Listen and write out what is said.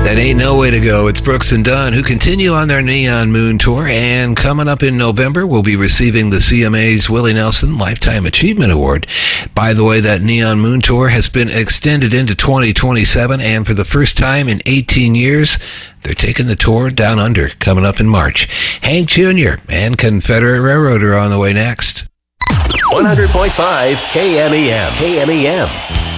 That ain't no way to go. It's Brooks and Dunn, who continue on their Neon Moon Tour, and coming up in November, we'll be receiving the CMA's Willie Nelson Lifetime Achievement Award. By the way, that Neon Moon Tour has been extended into 2027, and for the first time in 18 years, they're taking the tour down under, coming up in March. Hank Jr. and Confederate Railroader on the way next. 100.5 KMEM. KMEM.